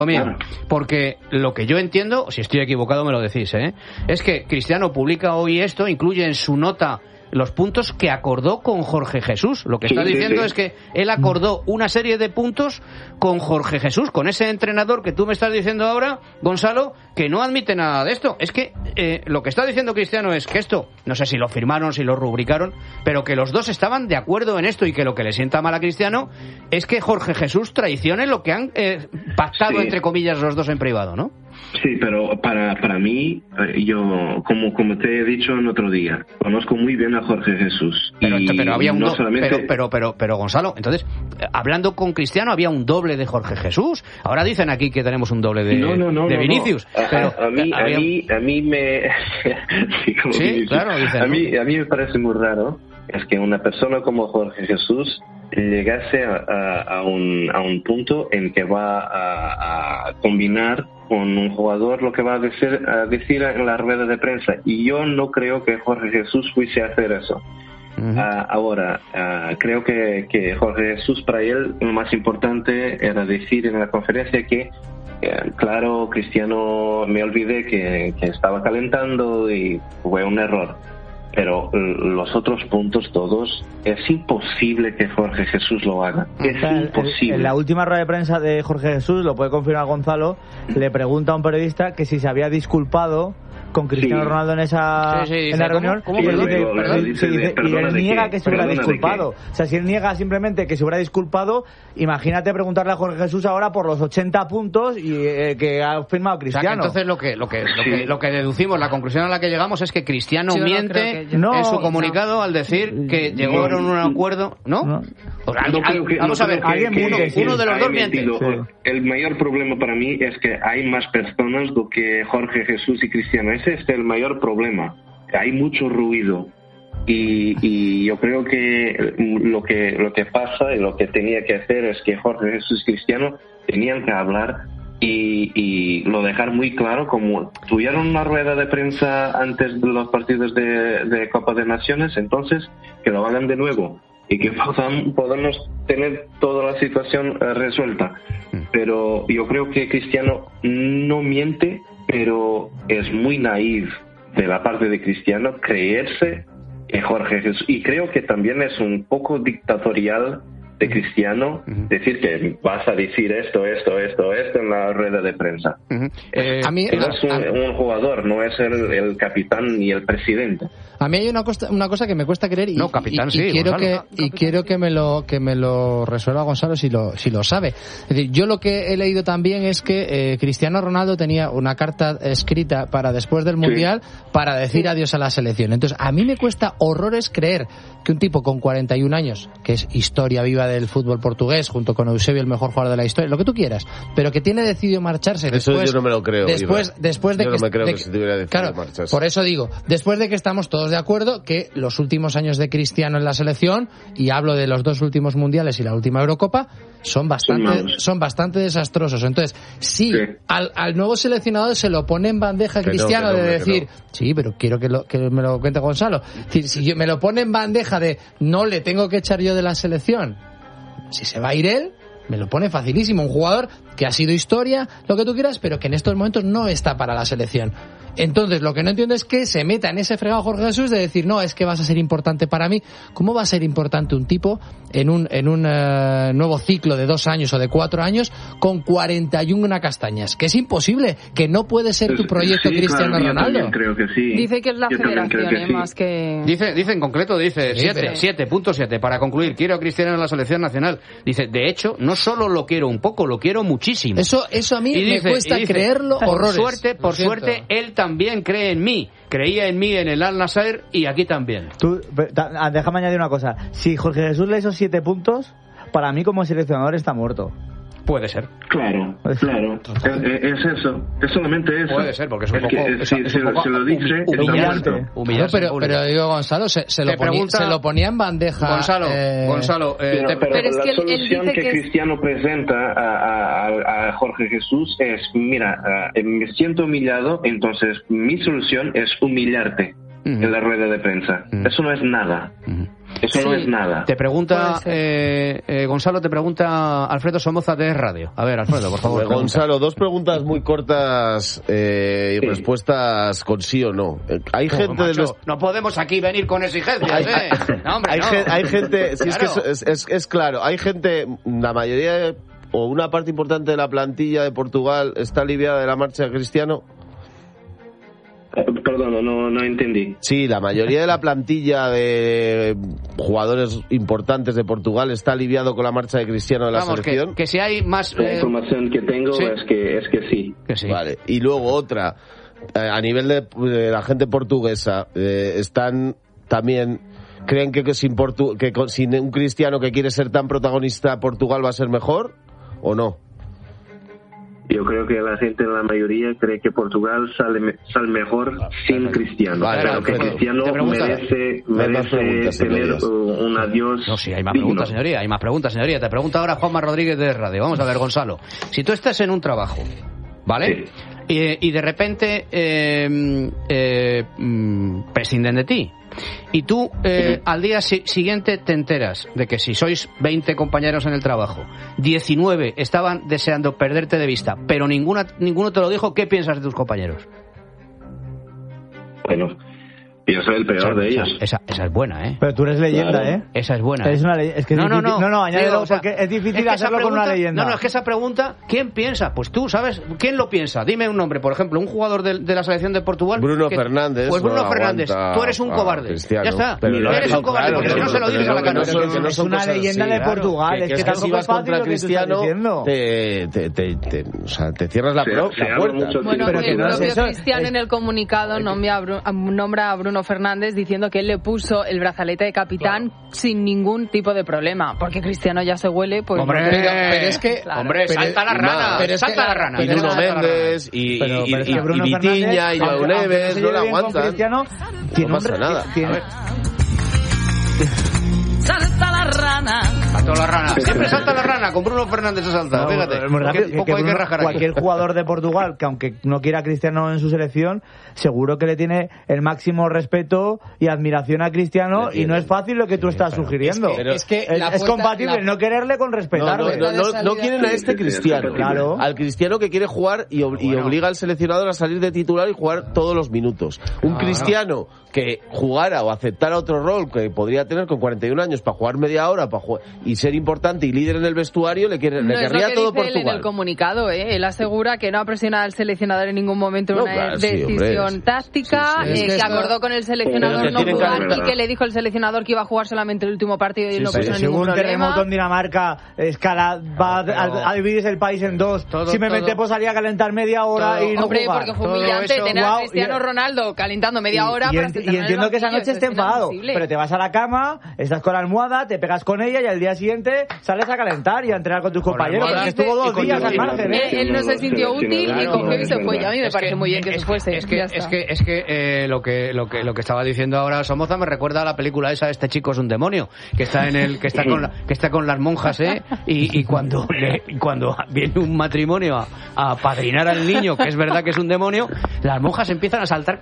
mío, Claro. porque lo que yo entiendo, si estoy equivocado me lo decís, es que Cristiano publica hoy esto, incluye en su nota los puntos que acordó con Jorge Jesús. Lo que está diciendo es que él acordó una serie de puntos con Jorge Jesús, con ese entrenador que tú me estás diciendo ahora, Gonzalo, que no admite nada de esto. Es que lo que está diciendo Cristiano es que esto, no sé si lo firmaron, si lo rubricaron, pero que los dos estaban de acuerdo en esto, y que lo que le sienta mal a Cristiano es que Jorge Jesús traicione lo que han pactado, entre comillas, los dos en privado, ¿no? Sí, pero para mí, yo, como te he dicho en otro día, conozco muy bien a Jorge Jesús. Pero había un no doble, solamente... pero Gonzalo, entonces, hablando con Cristiano, había un doble de Jorge Jesús. Ahora dicen aquí que tenemos un doble de Vinicius. No. Pero a mí me... sí, claro, dicen, a mí me parece muy raro es que una persona como Jorge Jesús llegase a un punto en que va a combinar con un jugador lo que va a decir en la rueda de prensa, y yo no creo que Jorge Jesús fuese a hacer eso. Ahora, creo que Jorge Jesús, para él lo más importante era decir en la conferencia que claro, Cristiano, me olvidé que estaba calentando y fue un error. Pero los otros puntos todos, es imposible que Jorge Jesús lo haga. Es imposible. En la última rueda de prensa de Jorge Jesús, lo puede confirmar Gonzalo, le pregunta a un periodista que si se había disculpado con Cristiano Ronaldo en esa en la reunión. ¿Cómo? Y él niega que se hubiera disculpado. O sea, si él niega simplemente que se hubiera disculpado, imagínate preguntarle a Jorge Jesús ahora por los 80 puntos y que ha firmado Cristiano. O sea, que entonces lo que deducimos, la conclusión a la que llegamos es que Cristiano miente en su comunicado al decir que llegaron a un acuerdo, ¿no? Vamos a ver, uno de los dos miente. El mayor problema para mí es que hay más personas do que Jorge Jesús y Cristiano. Ese es el mayor problema. Hay mucho ruido y yo creo que lo que pasa y lo que tenía que hacer es que Jorge Jesús y Cristiano tenían que hablar y lo dejar muy claro, como tuvieron una rueda de prensa antes de los partidos de Copa de Naciones, entonces que lo hagan de nuevo y que podamos tener toda la situación resuelta. Pero yo creo que Cristiano no miente, pero es muy naïf de la parte de Cristiano creerse que Jorge Jesús, y creo que también es un poco dictatorial de Cristiano decir que vas a decir esto en la rueda de prensa. Es un jugador, no es el capitán ni el presidente. A mí hay una cosa que me cuesta creer y quiero que me lo resuelva Gonzalo si lo sabe. Es decir, yo lo que he leído también es que Cristiano Ronaldo tenía una carta escrita para después del Mundial para decir adiós a la selección. Entonces, a mí me cuesta horrores creer que un tipo con 41 años, que es historia viva del fútbol portugués, junto con Eusebio, el mejor jugador de la historia, lo que tú quieras, pero que tiene decidido marcharse eso después, yo no me lo creo, después de yo que, no me creo de que se tuviera decidido marcharse. Por eso digo, después de que estamos todos de acuerdo que los últimos años de Cristiano en la selección, y hablo de los 2 últimos mundiales y la última Eurocopa, son bastante desastrosos. Entonces, al nuevo seleccionador se lo pone en bandeja Cristiano de decir, sí, pero quiero que me lo cuente Gonzalo. Es decir, si me lo pone en bandeja de no le tengo que echar yo de la selección, si se va a ir él, me lo pone facilísimo. Un jugador que ha sido historia, lo que tú quieras, pero que en estos momentos no está para la selección. Entonces, lo que no entiendo es que se meta en ese fregado Jorge Jesús de decir, no, es que vas a ser importante para mí. ¿Cómo va a ser importante un tipo en un nuevo ciclo de 2 años o de 4 años con 41 castañas? Que es imposible, que no puede ser tu proyecto Cristiano Ronaldo. Yo creo que sí. Dice que es la federación, más que... Dice en concreto, 7.7. Para concluir, quiero a Cristiano en la selección nacional. Dice, de hecho, no solo lo quiero un poco, lo quiero muchísimo. Eso a mí me cuesta creerlo horrores. Por suerte, él también cree en mí. Creía en mí en el Al-Nassr y aquí también. Déjame añadir una cosa. Si Jorge Jesús le hizo 7 puntos, para mí como seleccionador está muerto. Puede ser. Claro. Es eso. Es solamente eso. Puede ser, porque es un poco... Si lo dice, humillante. Pero digo, Gonzalo, se lo ponía en bandeja. Gonzalo, pero es que la solución que Cristiano presenta a Jorge Jesús es, mira, me siento humillado, entonces mi solución es humillarte en la rueda de prensa. Eso no es nada. Eso no es nada. Te pregunta, Gonzalo, te pregunta Alfredo Somoza de Radio. A ver, Alfredo, por favor. Gonzalo, 2 preguntas muy cortas y respuestas con sí o no. Hay gente... Macho, no podemos aquí venir con exigencias, No, hombre, hay gente... Sí, claro. Es que es claro. Hay gente, la mayoría o una parte importante de la plantilla de Portugal está aliviada de la marcha de Cristiano. Perdón, no entendí. Sí, la mayoría de la plantilla de jugadores importantes de Portugal está aliviado con la marcha de Cristiano de la selección. Que si hay más... La información que tengo es que sí. Que sí. Vale. Y luego otra, a nivel de la gente portuguesa, están también... ¿Creen que sin un Cristiano que quiere ser tan protagonista, Portugal va a ser mejor o no? Yo creo que la gente, la mayoría, cree que Portugal sale mejor sin Cristiano. Vale, pero que Cristiano merece tener un adiós. No, sí, hay más preguntas, señoría. Hay más preguntas, señoría. Te pregunta ahora Juanma Rodríguez de Radio. Vamos a ver, Gonzalo. Si tú estás en un trabajo, ¿vale? Sí. Y de repente prescinden de ti. Y tú al día siguiente te enteras de que si sois 20 compañeros en el trabajo, 19 estaban deseando perderte de vista, pero ninguno te lo dijo. ¿Qué piensas de tus compañeros? Bueno, yo soy el peor de ellos. Esa es buena, ¿eh? Pero tú eres leyenda, claro. ¿eh? Esa es buena. Eres una leyenda. Es que no, añádelo, porque es difícil hacerlo con una leyenda. No, es que esa pregunta, ¿quién piensa? Pues tú, ¿sabes? ¿Quién lo piensa? Dime un nombre, por ejemplo, un jugador de la selección de Portugal. Bruno Fernández. Pues Bruno Fernández, tú eres un cobarde. Cristiano. Ya está. Pero eres un cobarde, porque si no se lo dices a la cara. Es una leyenda de Portugal. Es que tampoco es fácil lo que tú estás diciendo. Te cierras la puerta. Bueno, el propio Cristiano en el comunicado nombra a Bruno Fernández diciendo que él le puso el brazalete de capitán sin ningún tipo de problema, porque Cristiano ya se huele, pues... Hombre, pero es que... Claro. Hombre, salta la rana, salta la rana. Y Bruno Méndez, y Vitinha, y Joao Neves, no la aguantan. Cristiano, no pasa nada. Salta la rana. Salta la rana. Siempre salta la rana. Con Bruno Fernández se salta. Fíjate. Muy rápido, cualquier jugador de Portugal que aunque no quiera a Cristiano en su selección, seguro que le tiene el máximo respeto y admiración a Cristiano, y no es fácil lo que tú estás sugiriendo. Es compatible no quererle con respetarle. No quieren a este Cristiano. Claro. Al Cristiano que quiere jugar y obliga al seleccionador a salir de titular y jugar todos los minutos. Un Cristiano que jugara o aceptara otro rol que podría tener con 41 años para jugar media hora y ser importante y líder en el vestuario, le querría todo Portugal. Él en el comunicado, él asegura que no ha presionado al seleccionador en ningún momento en una decisión táctica, que acordó con el seleccionador no jugar y que le dijo el seleccionador que iba a jugar solamente el último partido y él no puso ningún problema. Un terremoto en Dinamarca va a dividirse el país en dos. Simplemente pues salía a calentar media hora y no jugar. Porque fue humillante tener a Cristiano Ronaldo calentando media hora para y entiendo que esa noche esté enfadado, pero te vas a la cama, estás con la almohada, te pegas con ella y al día siguiente sales a calentar y a entrenar con tus compañeros, porque estuvo 2 días al margen. Él no se sintió útil y cogió y se fue. Y a mí me parece muy bien que se fuese. Es que lo que estaba diciendo ahora Somoza me recuerda a la película esa, Este chico es un demonio, que está con las monjas, y cuando viene un matrimonio a padrinar al niño, que es verdad que es un demonio, las monjas empiezan a saltar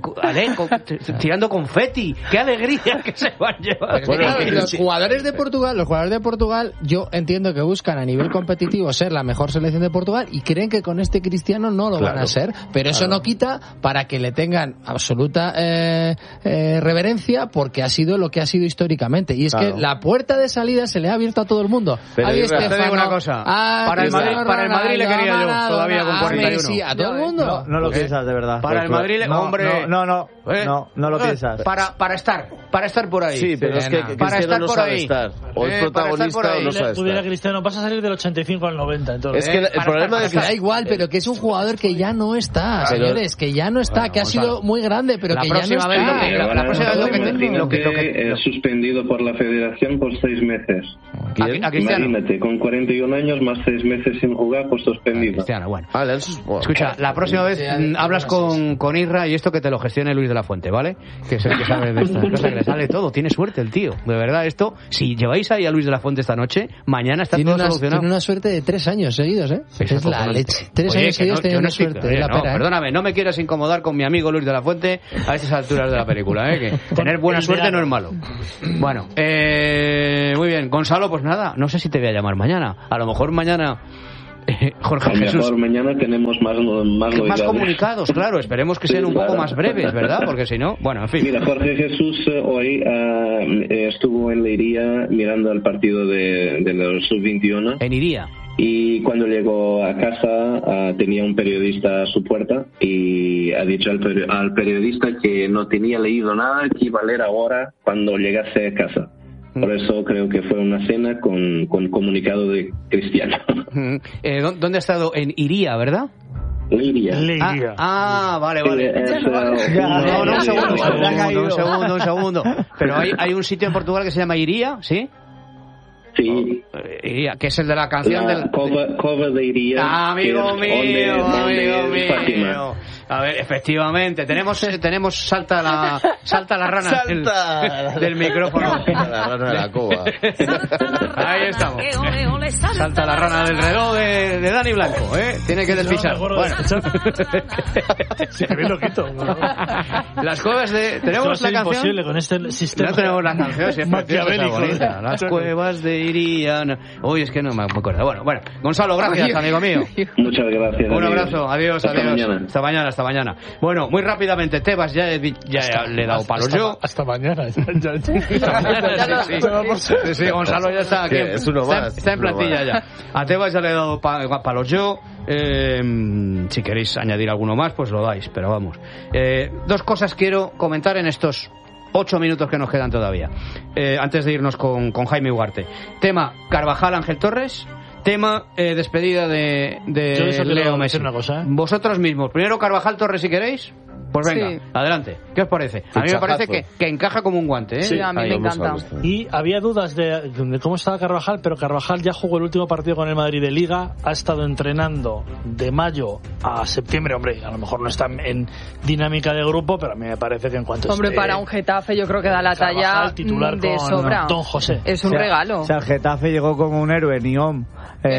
tirando confeti. ¡Qué alegría que se van a llevar! Los jugadores de Portugal, yo entiendo que buscan a nivel competitivo ser la mejor selección de Portugal y creen que con este Cristiano no lo van a ser, pero eso no quita para que le tengan absoluta reverencia, porque ha sido lo que ha sido históricamente, y es que la puerta de salida se le ha abierto a todo el mundo. Pero te digo una cosa, para el Madrid le quería yo todavía con 41. A todo el mundo. No lo piensas de verdad. Para el Madrid, hombre, no lo piensas. Para estar por ahí. Sí, pero es que para estar no por sabe ahí. estar. O es protagonista o no sabe estar. Cristiano, vas a salir del 85 al 90. Entonces. Es que el problema es que da igual, pero que es un jugador que ya no está, señores, que ya no está, que ha sido muy grande, pero que ya no está. La próxima vez lo que suspendido por la Federación por 6 meses. Imagínate, con 41 años más 6 meses sin jugar, pues suspendido. Cristiano, bueno. Escucha, la próxima vez hablas con Isra y esto que te lo gestione Luis de la Fuente, ¿vale? Que es el que sabe de estas cosas, que le sale todo. Tiene suerte el tío. De verdad, esto, si lleváis ahí a Luis de la la Fuente esta noche, mañana está todo solucionado. Tiene una suerte de 3 años seguidos, ¿eh? Es la leche. 3 años seguidos tiene una suerte. Perdóname, no me quieras incomodar con mi amigo Luis de la Fuente a estas alturas de la película, ¿eh? Que tener buena suerte no es malo. Bueno, muy bien. Gonzalo, pues nada, no sé si te voy a llamar mañana. A lo mejor mañana... Jorge Jesús. Mañana tenemos más comunicados, claro. Esperemos que sean un poco más breves, ¿verdad? Porque si no, bueno, en fin. Mira, Jorge Jesús hoy estuvo en Leiría mirando el partido de los sub-21. En Iría. Y cuando llegó a casa tenía un periodista a su puerta y ha dicho al periodista que no tenía leído nada, que iba a leer ahora cuando llegase a casa. Por eso creo que fue una cena con comunicado de Cristiano. ¿Dónde ha estado? En Iría, ¿verdad? Leiría. Vale. Un segundo. Pero hay un sitio en Portugal que se llama Iría, ¿sí? Sí. Iría, que es el de la canción del... Cova de Iría. Amigo mío. A ver, efectivamente, tenemos salta la rana del micrófono. La rana de la cova. Ahí estamos. Salta la rana del reloj de Dani Blanco, ¿eh? Tiene que despisar. Bueno. Sí, que bien lo quito. Las cuevas de... ¿Tenemos la canción? Imposible con este sistema. No tenemos la canción, si es maquiavélico. Bonita. Las cuevas de Iría. Uy, es que no me acuerdo. Bueno. Gonzalo, gracias, amigo mío. Muchas gracias. Un abrazo. Adiós. Hasta mañana. Bueno, muy rápidamente, Tebas ya le he dado palos yo. Hasta mañana. Sí, Gonzalo ya está aquí. Es uno más. Está en plantilla ya. A Tebas ya le he dado palos yo. Si queréis añadir alguno más, pues lo dais, pero vamos. 2 cosas quiero comentar en estos 8 minutos que nos quedan todavía. Antes de irnos con Jaime Ugarte. Tema Carvajal, Ángel Torres. Tema despedida de Leo Messi. Una cosa, ¿eh? Vosotros mismos. Primero Carvajal, Torres, si queréis. Pues venga, sí. Adelante. ¿Qué os parece? A mí me parece que encaja como un guante, ¿eh? Sí, a mí me encanta. Y había dudas de cómo estaba Carvajal, pero Carvajal ya jugó el último partido con el Madrid de Liga, ha estado entrenando de mayo a septiembre. Hombre, a lo mejor no está en dinámica de grupo, pero a mí me parece que en cuanto para un Getafe yo creo que da la talla titular de sobra. Don José. Es un regalo. O sea, el Getafe llegó como un héroe, Niom.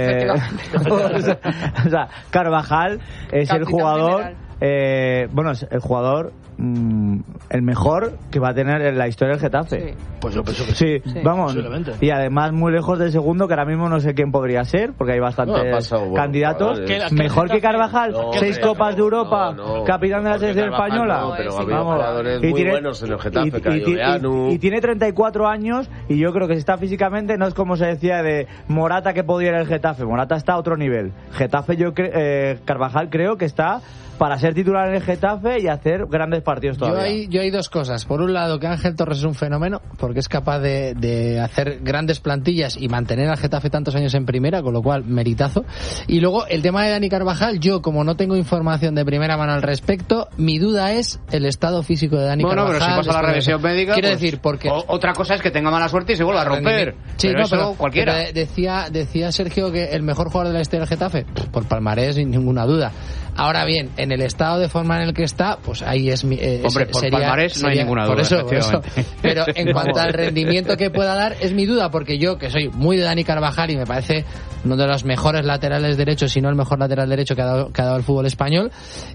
O sea, Carvajal es el jugador... es el jugador el mejor que va a tener en la historia del Getafe. Sí. Pues yo pienso que sí. Vamos, y además muy lejos del segundo, que ahora mismo no sé quién podría ser, porque hay bastantes candidatos. Mejor que Carvajal, 6 Copas de Europa, capitán de la selección española. Pero había jugadores muy buenos en el Getafe, y tiene 34 años, y yo creo que si está físicamente, no es como se decía de Morata que podía ir al Getafe. Morata está a otro nivel. Getafe, Carvajal creo que está para ser titular en el Getafe y hacer grandes partidos todavía. Yo hay 2 cosas. Por un lado, que Ángel Torres es un fenómeno, porque es capaz de hacer grandes plantillas y mantener al Getafe tantos años en primera, con lo cual, meritazo. Y luego, el tema de Dani Carvajal, yo, como no tengo información de primera mano al respecto, mi duda es el estado físico de Dani Carvajal. Bueno, pero si pasa la revisión médica... Quiero decir, porque... Otra cosa es que tenga mala suerte y se vuelva a romper. Sí, pero cualquiera. Pero decía Sergio que el mejor jugador de la historia del Getafe, por palmarés, sin ninguna duda. Ahora bien, en el estado de forma en el que está, pues ahí es hombre, por palmarés no hay ninguna duda. Por eso. Pero en cuanto al rendimiento que pueda dar, es mi duda, porque yo, que soy muy de Dani Carvajal y me parece uno de los mejores laterales derechos, si no el mejor lateral derecho que ha dado el fútbol español,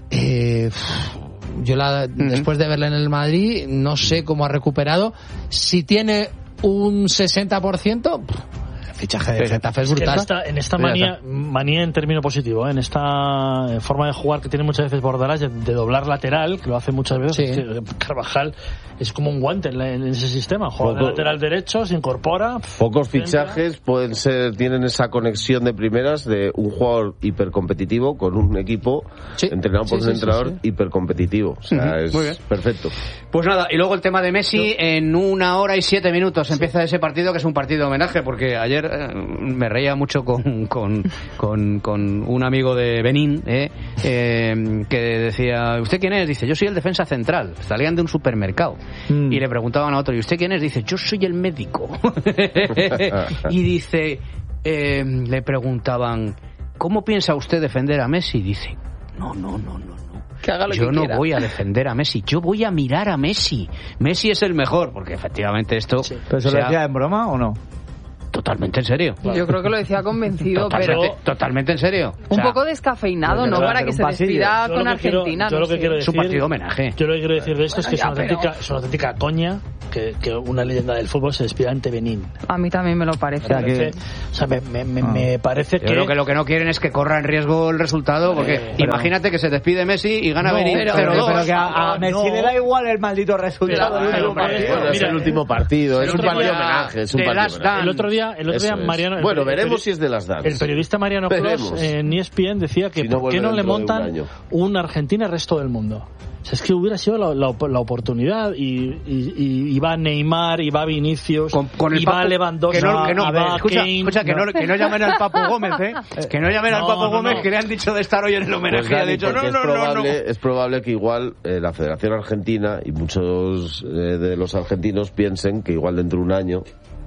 yo después de verle en el Madrid, no sé cómo ha recuperado. Si tiene un 60%... fichaje de Getafe es brutal. En esta manía en término positivo, en esta forma de jugar que tiene muchas veces Bordalás, de doblar lateral, que lo hace muchas veces, sí. Carvajal es como un guante en ese sistema, juega de lateral derecho, se incorpora. Pocos fichajes tienen esa conexión de primeras de un jugador hipercompetitivo con un equipo entrenado por un entrenador hipercompetitivo. O sea, es perfecto. Pues nada, y luego el tema de Messi, en 1 hora y 7 minutos empieza ese partido, que es un partido de homenaje, porque ayer me reía mucho con un amigo de Benín, que decía, ¿usted quién es? Dice, yo soy el defensa central. Salían de un supermercado y le preguntaban a otro, ¿y usted quién es? Dice, yo soy el médico. Y dice, le preguntaban, ¿cómo piensa usted defender a Messi? Dice, no. Yo no voy a defender a Messi, yo voy a mirar a Messi. Messi es el mejor, porque efectivamente esto... ¿Pero eso lo decía en broma o no? totalmente en serio. Yo creo que lo decía convencido, totalmente en serio. Un poco descafeinado, ¿no? Para que se despida con Argentina. Es un partido de homenaje. Yo lo que quiero decir de esto es que es una auténtica coña que una leyenda del fútbol se despida ante Benín. A mí también me lo parece. Me parece que... Yo creo que lo que no quieren es que corra en riesgo el resultado, porque imagínate que se despide Messi y gana Benín 0-2. Pero que a Messi le da igual el maldito resultado. Es el último partido, es un partido de homenaje. El otro día Mariano... Bueno, veremos si es de las Dance. El periodista Mariano Clos en ESPN decía que ¿por qué no le montan un Argentina resto del mundo? O sea, es que hubiera sido la oportunidad y va Neymar, y va Vinicius, y va Lewandowski, escucha, que no llamen al Papu Gómez, que no llamen al Papu Gómez, que le han dicho de estar hoy en el homenaje, y ha dicho es probable que igual la Federación Argentina y muchos de los argentinos piensen que igual dentro de un año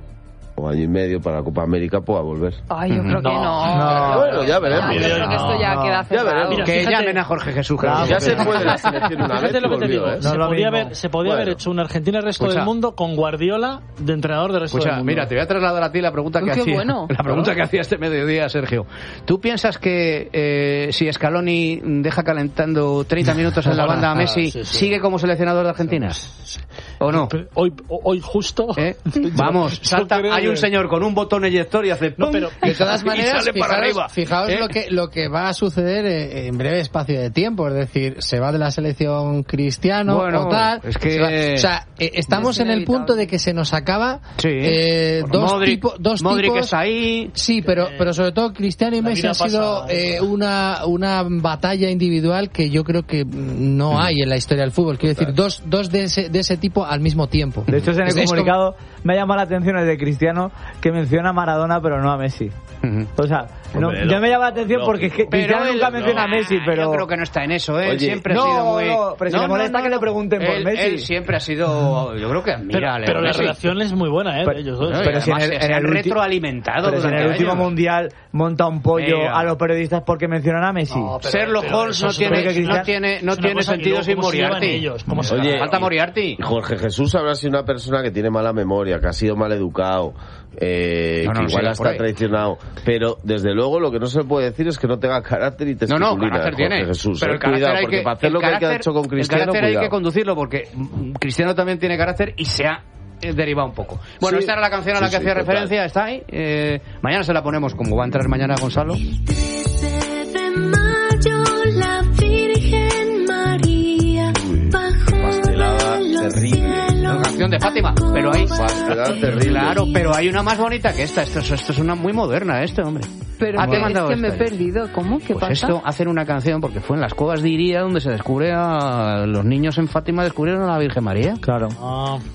o año y medio para la Copa América pueda volver. Ay, yo creo que no. Bueno, ya veremos. Yo creo que esto ya queda cerrado. Mira, que llamen a Jorge Jesús. Ya se fue de la selección una vez. Lo que te digo, se podía haber hecho una Argentina resto del mundo con Guardiola de entrenador del resto del mundo. Mira, te voy a trasladar a ti la pregunta que hacía. La pregunta que hacía este mediodía, Sergio. ¿Tú piensas que si Scaloni deja calentando 30 minutos en la banda a Messi, sigue como seleccionador de Argentina? ¿O no? Hoy justo. Vamos, salta. Hay un señor con un botón eyector y hace ¡pum! Pero de todas maneras, fijaos lo que va a suceder en breve espacio de tiempo. Es decir, se va de la selección Cristiano o tal. Es que estamos en el punto de que se nos acaba dos tipos. Modric está ahí. Sí, pero sobre todo Cristiano y Messi ha sido una batalla individual que yo creo que no hay en la historia del fútbol. Quiero decir, dos de ese tipo al mismo tiempo. De hecho, en el comunicado me ha llamado la atención el de Cristiano, que menciona a Maradona pero no a Messi. O sea, ya me llama la atención porque Cristiano nunca menciona a Messi, pero... Yo creo que no está en eso, él siempre ha sido muy... pero si le molesta que le pregunten por Messi. Él siempre ha sido, yo creo que admira. Pero la relación es muy buena, ellos dos. Pero si en el retroalimentado. Pero si en el último mundial monta un pollo a los periodistas porque mencionan a Messi. Sherlock Holmes no tiene sentido sin Moriarty. Oye, falta Moriarty. Jorge Jesús habrá sido una persona que tiene mala memoria, que ha sido mal educado, que igual está traicionado, pero desde luego lo que no se puede decir es que no tenga carácter y disciplina. Carácter tiene. Jesús, pero cuidado, porque para hacer lo que ha hecho con Cristiano, el carácter hay que conducirlo, porque Cristiano también tiene carácter y se ha derivado un poco. Bueno, esta era la canción a la que hacía referencia, está ahí. Mañana se la ponemos, como va a entrar mañana Gonzalo. Terrible. La canción de Fátima, pero hay terrible. Claro, pero hay una más bonita que esta. Esto es una muy moderna, hombre. Pero es que me he perdido. ¿Cómo? ¿Qué pasa? Esto hacen una canción porque fue en las cuevas de Iría donde se descubre a los niños en Fátima descubrieron a la Virgen María. Claro.